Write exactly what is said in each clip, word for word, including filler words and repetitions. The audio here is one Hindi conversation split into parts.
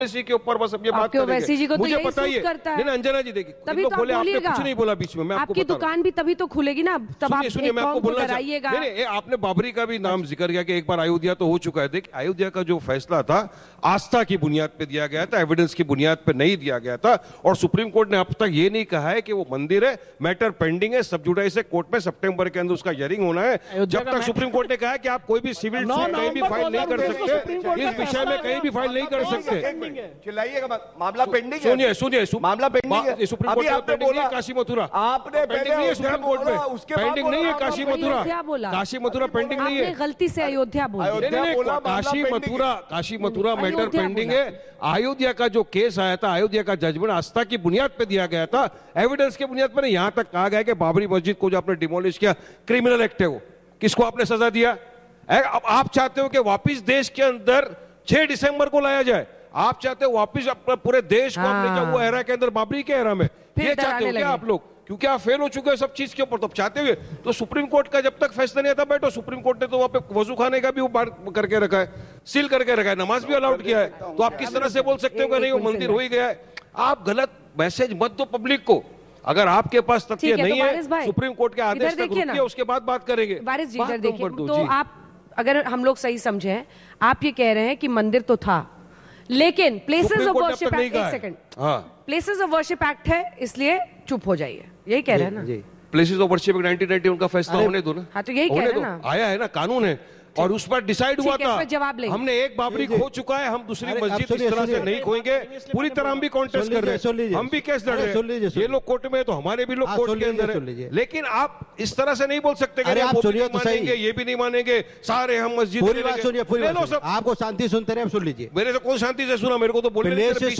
ओवैसी के ऊपर बस अब ये बात करेंगे। तो मुझे पता ही है। नहीं अंजना जी देखिए, तभी तो बोले, आपने कुछ नहीं बोला बीच में, मैं आपको आपकी दुकान भी तभी तो खुलेगी ना, तब आप सुनिए, मैं आपको बोलना चाहूंगा। नहीं, आपने बाबरी का भी नाम जिक्र किया कि एक बार अयोध्या तो हो चुका है। देखिए, अयोध्या का जो फैसला था आस्था की बुनियाद पे दिया गया था, एविडेंस की बुनियाद पे नहीं दिया गया था। और सुप्रीम कोर्ट ने अब तक ये नहीं कहा है कि वो मंदिर है, मैटर पेंडिंग है, सब जुडाइस है, कोर्ट में सितंबर के अंदर उसका हियरिंग होना है। जब तक सुप्रीम कोर्ट ने कहा है कि आप कोई भी सिविल कहीं भी फाइल नहीं कर सकते, इस विषय में कहीं भी फाइल नहीं कर सकते। चिल्लाइएगा, मामला पेंडिंग है। सुनिए सुनिए, मामला पेंडिंग है। सुप्रीम कोर्ट में पेंडिंग नहीं है काशी मथुरा, आपने पेंडिंग नहीं है सुप्रीम कोर्ट में, पेंडिंग नहीं है काशी मथुरा, काशी मथुरा पेंडिंग नहीं है। गलती से अयोध्या बोला, काशी मथुरा, काशी मथुरा मैटर पेंडिंग है। अयोध्या का जो केस आया था, अयोध्या का जजमेंट आस्था की बुनियाद पे दिया गया था, एविडेंस की बुनियाद पर। यहां तक कहा गया कि बाबरी मस्जिद को जो आपने डिमोलिश किया, क्रिमिनल एक्ट है वो, किसको आपने सजा दिया? अब आप चाहते हो कि वापिस देश के अंदर छह दिसंबर को लाया जाए, आप चाहते हो वापिस अपने पूरे देश को अपने जो वो एरा के अंदर, बाबरी के एरा में, ये चाहते हो क्या आप लोग? क्योंकि आप फेल हो चुके हो सब चीज के ऊपर, तो चाहते हुए तो सुप्रीम कोर्ट का जब तक फैसला नहीं आता बैठो। सुप्रीम कोर्ट ने तो वहां पे वजू खाने का भी वो बार करके रखा है, सील करके रखा है, नमाज भी अलाउड किया है, तो आप किस तरह से बोल सकते हो कि नहीं वो मंदिर हो ही गया है? आप गलत मैसेज मत दो पब्लिक को। अगर आपके पास तथ्य नहीं है, सुप्रीम कोर्ट के आदेश तक रुकिए, उसके बाद बात करेंगे। वारिस जी इधर देखिए, तो आप अगर हम लोग सही समझे, आप ये कह रहे हैं कि मंदिर तो था, लेकिन प्लेसेस ऑफ वर्शिप एक्ट, एक second, places of worship act है इसलिए चुप हो जाइए, यही कह रहे हैं ना? Places of worship nineteen ninety one का फैसला होने दो ना। हाँ, तो यही कह रहे हैं ना, आया है ना, कानून है और उस पर डिसाइड हुआ था। हमने एक बाबरी खो चुका है, हम दूसरी मस्जिद इस तरह से नहीं खोएंगे। पूरी तरह हम भी कॉन्टेस्ट कर रहे हैं, हम भी केस लड़ रहे हैं, ये लोग कोर्ट में तो हमारे भी लोग कोर्ट के अंदर है। लेकिन आप इस तरह से नहीं बोल सकते कि आप वो भी नहीं मानेंगे, ये भी नहीं मानेंगे, सारे हम मस्जिद। पूरी बात सुनिए, पूरी बात आपको शांति सुनते रहे, सुन लीजिए। मेरे से कौन शांति से सुना? मेरे को तो बोलने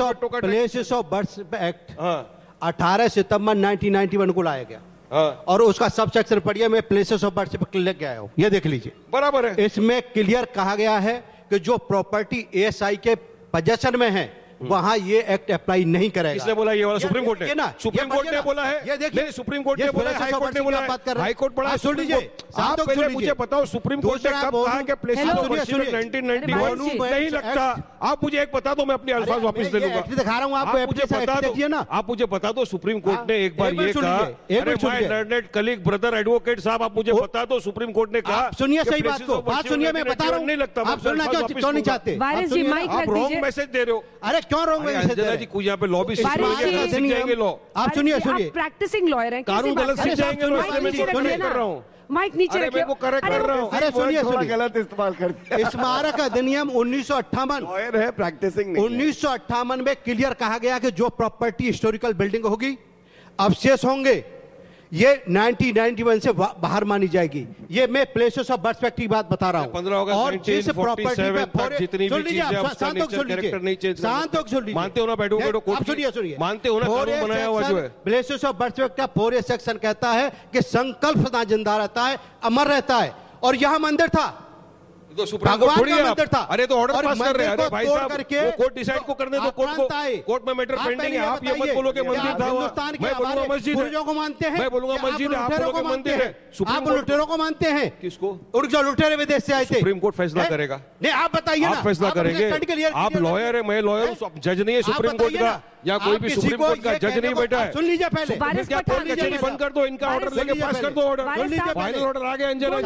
प्लेसेस ऑफ वर्शिप एक्ट अठारह सितंबर नाइनटीन नाइंटी वन को लाया गया। हाँ। और उसका सब सेक्शन पढ़िए, मैं प्लेसेस ऑफ वर्शिप क्लियर किया हूं, ये देख लीजिए, बराबर है। इसमें क्लियर कहा गया है कि जो प्रॉपर्टी एएसआई के पोजेशन में है वहां ये एक्ट अप्लाई नहीं करेगा। किसने बोला ये वाला? सुप्रीम कोर्ट ने, सुप्रीम कोर्ट ने बोला है। ये देखिए, सुप्रीम कोर्ट ने बोला है, हाई कोर्ट ने बोला है, हाई कोर्ट पढ़ा। सुन लीजिए, आप पहले मुझे बताओ सुप्रीम कोर्ट ने कब कहा कि places of worship nineteen ninety one नहीं लगता? आप मुझे एक बता दो, मैं अपने अल्फाज वापस दे दूंगा। दिखा रहा हूं आपको, मुझे बता दो ना, आप मुझे बता दो सुप्रीम कोर्ट ने एक बार ये कहा, अरे my learned colleague brother advocate साहब, आप मुझे बता दो सुप्रीम कोर्ट ने कहा। सुनिए सही बात को, बात सुनिए, मैं बता रहा हूं, नहीं लगता। आप सुनना क्यों नहीं चाहते? आप रॉन्ग मैसेज दे रहे हो। अरे क्यों रॉन्ग मैसेज? जी यहाँ पे लॉबी लॉ आप सुनिए सुनिए, प्रैक्टिसिंग लॉयर हैं, कानून गलत सीख जाएंगे, मैं कर रहा हूँ, माइक नीचे रखिए, को करेक्ट कर रहा हूँ। अरे सुनिए सुनिए, गलत इस्तेमाल कर दिया। स्मारक अधिनियम उन्नीस सौ अट्ठावन लॉयर है, प्रैक्टिसिंग नहीं। उन्नीस सौ अट्ठावन में क्लियर कहा गया कि जो प्रॉपर्टी हिस्टोरिकल बिल्डिंग होगी, अवशेष होंगे, ये नाइनटीन नाइंटी वन से बाहर मानी जाएगी। ये मैं प्लेसेस ऑफ वर्शिप की बात बता रहा हूँ। और जिस प्रॉपर्टी पे जितनी भी चीजें शांत होकर सुन लीजिए, मानते हो ना, बैठो बैठो कोर्ट, सुनिए सुनिए, मानते हो ना, कानून बनाया हुआ जो है। प्लेसेस ऑफ वर्शिप का फोर सेक्शन कहता है कि संकल्प सदा जिंदा रहता है, अमर रहता है। और यहाँ मंदिर था, तो सुप्रीम कोर्ट थोड़ी है मंदिर था। अरे तो ऑर्डर पास कर रहे हैं, अरे भाई साहब वो कोर्ट डिसाइड को करने दो, कोर्ट को, कोर्ट में मैटर पेंडिंग है। आप ये मत बोलो कि मंदिर था, मैं बोलूंगा मस्जिद है, को मानते हैं, मैं बोलूंगा मस्जिद है, आप बोलोगे मंदिर है। आप लुटेरों को मानते हैं? किसको? और जो लुटेरे विदेश से आए थे। सुप्रीम कोर्ट फैसला करेगा। नहीं आप बताइए ना, आप फैसला करेंगे। आप लॉयर है, मैं लॉयर हूँ, जज नहीं है सुप्रीम कोर्ट का, या कोई भी सुप्रीम कोर्ट का जज नहीं बैठा है। सुन लीजिए पहले, कचहरी बंद कर दो, इनका ऑर्डर लेके पास कर दो, ऑर्डर फाइनल ऑर्डर आ गया। अंजना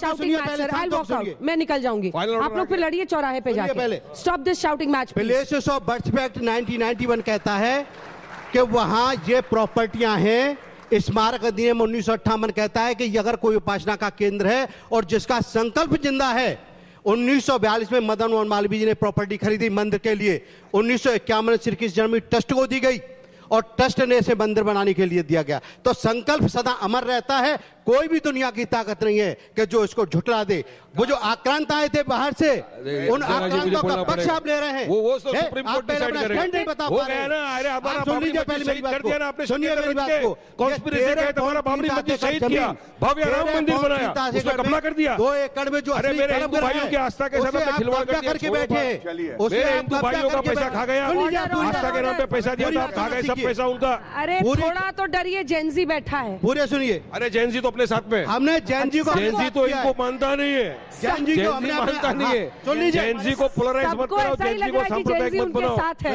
जी मैं निकल जाऊंगी, आप लोग फिर लड़िए चौराहे पे जाके। Stop this shouting match. Places of worship act nineteen ninety one कहता है कि वहां ये प्रॉपर्टियां हैं। स्मारक अधिनियम उन्नीस सौ अट्ठावन कहता है कि अगर कोई उपासना का केंद्र है और जिसका संकल्प जिंदा है। उन्नीस सौ बयालीस में मदन मोहन मालवीय जी ने प्रॉपर्टी खरीदी मंदिर के लिए, उन्नीस सौ इक्यावन में श्री कृष्ण जन्मभूमि ट्रस्ट को दी गई और ट्रस्ट ने इसे मंदिर बनाने के लिए दिया गया। तो संकल्प सदा अमर रहता है, कोई भी दुनिया की ताकत नहीं है कि जो इसको झुठला दे। वो जो आक्रांत आए थे बाहर से, उन आक्रांतों का पक्ष आप ले रहे हैं। वो वो तो सुप्रीम कोर्ट डिसाइड करेगा, नहीं बता हो गया ना। अरे हमारा सुन लीजिए पहले मेरी बात को, सुनिए मेरी बात को। कॉन्स्पिरेसी के तहत हमारा बाबरी मस्जिद शहीद किया, भव्य राम मंदिर बनाया, उसमें कब्जा कर दिया। दो एकड़ में जो अरे मेरे हिंदू भाइयों की आस्था के साथ खिलवाड़ करके बैठे, मेरे हिंदू भाइयों का पैसा खा गया, आस्था के नाम पे पैसा दिया था, खा गए सब पैसा उनका। अरे थोड़ा तो डरिए, जेंजी बैठा है। पूरे सुनिए, अरे जेंजी तो अपने साथ में। हमने जैन जी को जैन जी तो इनको मानता नहीं है, जैन जी को हमने मानता नहीं है। सुन लीजिए, जैन जी को पोलराइज मत कराओ, जैन जी को सांप्रदायिक मत बनाओ।